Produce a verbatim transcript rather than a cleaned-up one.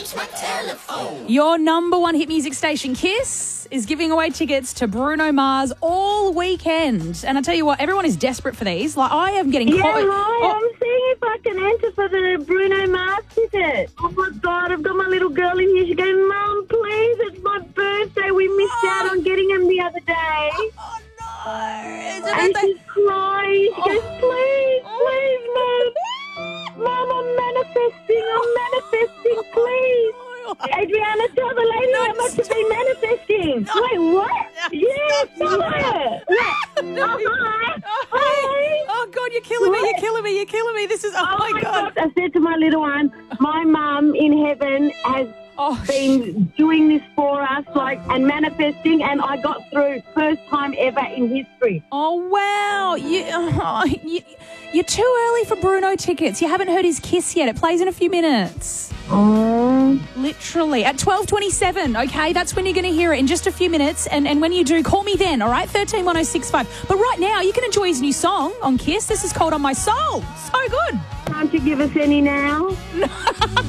Your number one hit music station, Kiss, is giving away tickets to Bruno Mars all weekend. And I tell you what, everyone is desperate for these. Like, I am getting Yeah, caught. hi. Oh, I'm seeing if I can enter for the Bruno Mars ticket. Oh, my God. I've got my little girl in here. She's going, Mum, please. It's my birthday. We missed out on getting him the other day. oh no. Is it And that she's crying. She Oh. goes, please, please, Mum. Mum, I'm manifesting. I'm manifesting, please. Adriana, tell the lady No, how much to stop. be manifesting. No. Wait, what? No, Yes, stop. tell her. Yeah. No. Oh, hi. Oh, Hi. oh, God, you're killing me. You're What? killing me. You're killing me. This is, oh, Oh, my, my God. God. I said to my little one, my mum in heaven has Oh, been doing this for us, like, and manifesting, and I got through first time ever in history. Oh, wow. You, oh, you, you're too early for Bruno tickets. You haven't heard his Kiss yet. It plays in a few minutes. Oh. Literally. At twelve twenty-seven, okay? That's when you're going to hear it in just a few minutes. And, and when you do, call me then, all right? thirteen one oh six five. But right now, you can enjoy his new song on Kiss. This is called On My Soul. So good. Can't you give us any now?